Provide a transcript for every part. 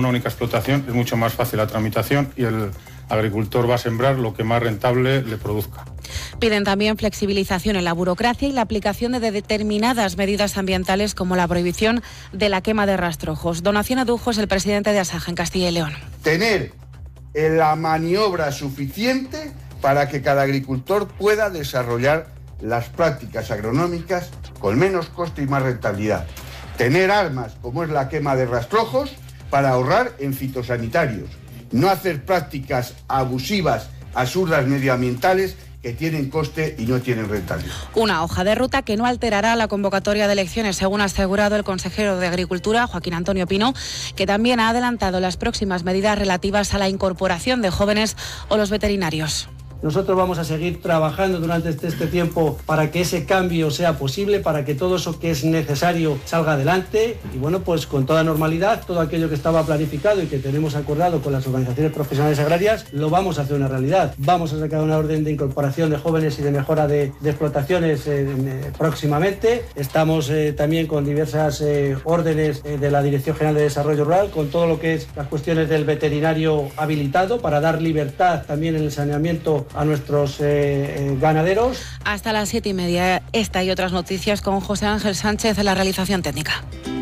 una única explotación es mucho más fácil la tramitación y el agricultor va a sembrar lo que más rentable le produzca. Piden también flexibilización en la burocracia y la aplicación de determinadas medidas ambientales como la prohibición de la quema de rastrojos. Donación Adujo es el presidente de Asaja en Castilla y León. Tener la maniobra suficiente para que cada agricultor pueda desarrollar las prácticas agronómicas con menos coste y más rentabilidad. Tener armas como es la quema de rastrojos para ahorrar en fitosanitarios. No hacer prácticas abusivas, absurdas medioambientales que tienen coste y no tienen rentabilidad. Una hoja de ruta que no alterará la convocatoria de elecciones, según ha asegurado el consejero de Agricultura, Joaquín Antonio Pino, que también ha adelantado las próximas medidas relativas a la incorporación de jóvenes o los veterinarios. Nosotros vamos a seguir trabajando durante este tiempo para que ese cambio sea posible, para que todo eso que es necesario salga adelante y bueno, pues con toda normalidad, todo aquello que estaba planificado y que tenemos acordado con las organizaciones profesionales agrarias, lo vamos a hacer una realidad. Vamos a sacar una orden de incorporación de jóvenes y de mejora de explotaciones próximamente. Estamos también con diversas órdenes de la Dirección General de Desarrollo Rural, con todo lo que es las cuestiones del veterinario habilitado para dar libertad también en el saneamiento a nuestros ganaderos. Hasta las 7:30, esta y otras noticias con José Ángel Sánchez en la realización técnica.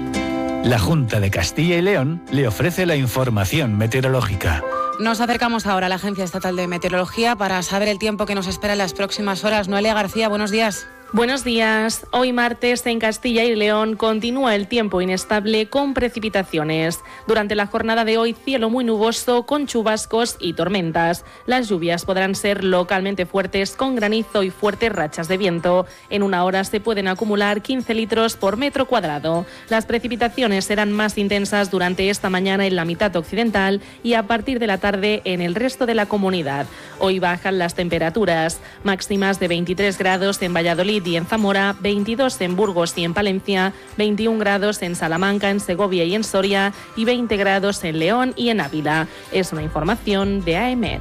La Junta de Castilla y León le ofrece la información meteorológica. Nos acercamos ahora a la Agencia Estatal de Meteorología para saber el tiempo que nos espera en las próximas horas. Noelia García, buenos días. Buenos días. Hoy martes en Castilla y León continúa el tiempo inestable con precipitaciones. Durante la jornada de hoy, cielo muy nuboso con chubascos y tormentas. Las lluvias podrán ser localmente fuertes con granizo y fuertes rachas de viento. En una hora se pueden acumular 15 litros por metro cuadrado. Las precipitaciones serán más intensas durante esta mañana en la mitad occidental y a partir de la tarde en el resto de la comunidad. Hoy bajan las temperaturas, máximas de 23 grados en Valladolid y en Zamora, 22 en Burgos y en Palencia, 21 grados en Salamanca, en Segovia y en Soria y 20 grados en León y en Ávila. Es una información de AEMET.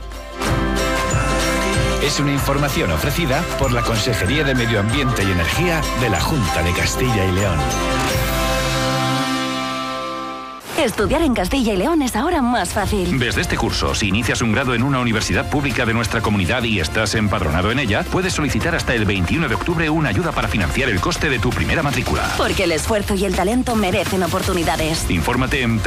Es una información ofrecida por la Consejería de Medio Ambiente y Energía de la Junta de Castilla y León. Estudiar en Castilla y León es ahora más fácil. Desde este curso, si inicias un grado en una universidad pública de nuestra comunidad y estás empadronado en ella, puedes solicitar hasta el 21 de octubre una ayuda para financiar el coste de tu primera matrícula. Porque el esfuerzo y el talento merecen oportunidades. Infórmate en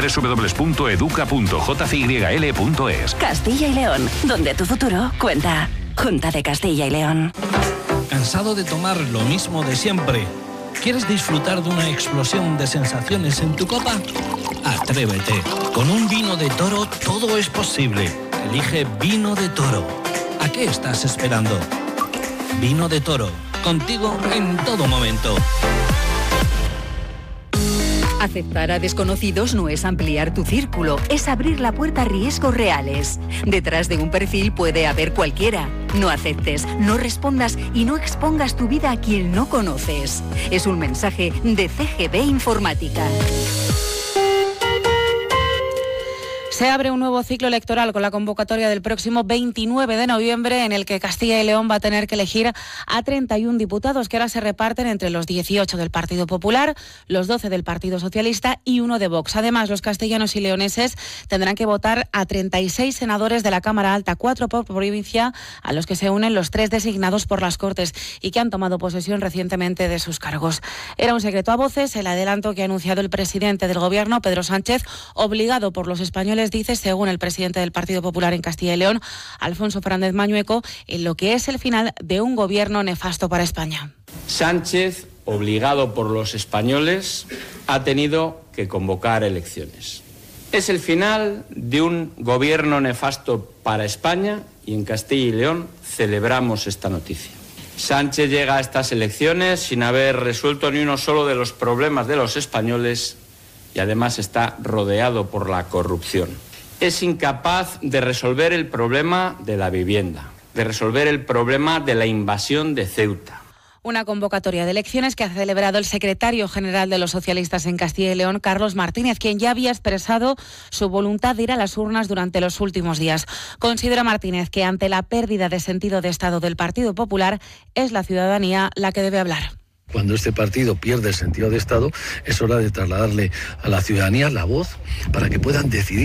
www.educa.jcyl.es. Castilla y León, donde tu futuro cuenta. Junta de Castilla y León. ¿Cansado de tomar lo mismo de siempre? ¿Quieres disfrutar de una explosión de sensaciones en tu copa? Atrévete. Con un vino de Toro todo es posible. Elige Vino de Toro. ¿A qué estás esperando? Vino de Toro. Contigo en todo momento. Aceptar a desconocidos no es ampliar tu círculo, es abrir la puerta a riesgos reales. Detrás de un perfil puede haber cualquiera. No aceptes, no respondas y no expongas tu vida a quien no conoces. Es un mensaje de CGB Informática. Se abre un nuevo ciclo electoral con la convocatoria del próximo 29 de noviembre en el que Castilla y León va a tener que elegir a 31 diputados que ahora se reparten entre los 18 del Partido Popular, los 12 del Partido Socialista y 1 de Vox. Además, los castellanos y leoneses tendrán que votar a 36 senadores de la Cámara Alta, 4 por provincia, a los que se unen los 3 designados por las Cortes y que han tomado posesión recientemente de sus cargos. Era un secreto a voces el adelanto que ha anunciado el presidente del Gobierno, Pedro Sánchez, obligado por los españoles, dice, según el presidente del Partido Popular en Castilla y León, Alfonso Fernández Mañueco, en lo que es el final de un gobierno nefasto para España. Sánchez, obligado por los españoles, ha tenido que convocar elecciones. Es el final de un gobierno nefasto para España y en Castilla y León celebramos esta noticia. Sánchez llega a estas elecciones sin haber resuelto ni uno solo de los problemas de los españoles y además está rodeado por la corrupción. Es incapaz de resolver el problema de la vivienda, de resolver el problema de la invasión de Ceuta. Una convocatoria de elecciones que ha celebrado el secretario general de los socialistas en Castilla y León, Carlos Martínez, quien ya había expresado su voluntad de ir a las urnas durante los últimos días. Considera Martínez que ante la pérdida de sentido de Estado del Partido Popular es la ciudadanía la que debe hablar. Cuando este partido pierde el sentido de Estado, es hora de trasladarle a la ciudadanía la voz para que puedan decidir.